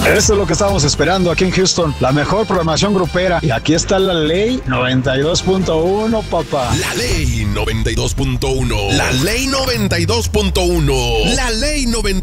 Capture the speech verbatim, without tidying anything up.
Eso es lo que estábamos esperando aquí en Houston, la mejor programación grupera. Y aquí está la ley noventa y dos punto uno, papá. La ley noventa y dos punto uno. La ley noventa y dos punto uno. La ley noventa